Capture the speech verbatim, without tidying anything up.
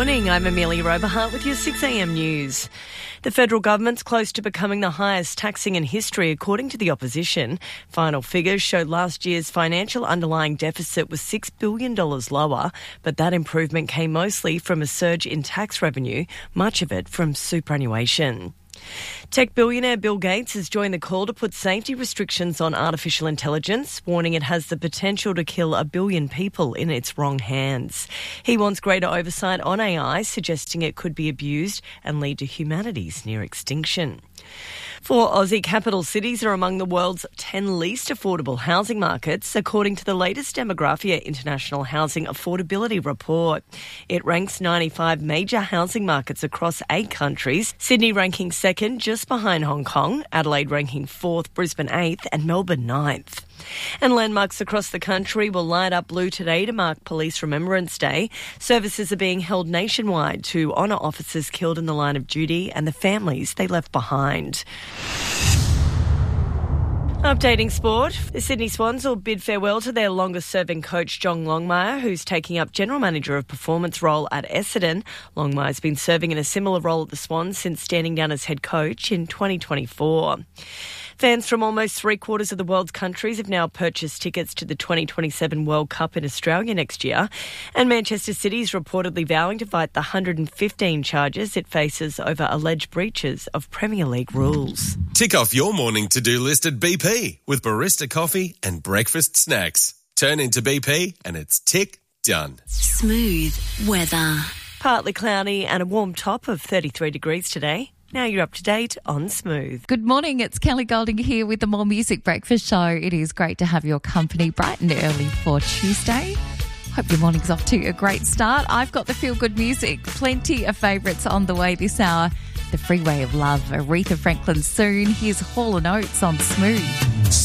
morning, I'm Amelia Roberhart with your six a m news. The federal government's close to becoming the highest taxing in history, according to the opposition. Final figures showed last year's financial underlying deficit was six billion dollars lower, but that improvement came mostly from a surge in tax revenue, much of it from superannuation. Tech billionaire Bill Gates has joined the call to put safety restrictions on artificial intelligence, warning it has the potential to kill a billion people in its wrong hands. He wants greater oversight on A I, suggesting it could be abused and lead to humanity's near extinction. Four Aussie capital cities are among the world's ten least affordable housing markets, according to the latest Demographia International Housing Affordability Report. It ranks ninety-five major housing markets across eight countries, Sydney ranking second just behind Hong Kong, Adelaide ranking fourth, Brisbane eighth and Melbourne ninth. And landmarks across the country will light up blue today to mark Police Remembrance Day. Services are being held nationwide to honour officers killed in the line of duty and the families they left behind. Updating sport, the Sydney Swans will bid farewell to their longest-serving coach, John Longmire, who's taking up General Manager of Performance role at Essendon. Longmire's been serving in a similar role at the Swans since standing down as head coach in twenty twenty-four. Fans from almost three-quarters of the world's countries have now purchased tickets to the twenty twenty-seven World Cup in Australia next year, and Manchester City is reportedly vowing to fight the one hundred fifteen charges it faces over alleged breaches of Premier League rules. Tick off your morning to-do list at B P with barista coffee and breakfast snacks. Turn into B P and it's tick done. Smooth weather. Partly cloudy and a warm top of thirty-three degrees today. Now you're up to date on Smooth. Good morning, it's Kelly Golding here with the More Music Breakfast Show. It is great to have your company bright and early for Tuesday. Hope your morning's off to a great start. I've got the feel-good music, plenty of favourites on the way this hour. The Freeway of Love, Aretha Franklin soon. Here's Hall and Oates on Smooth.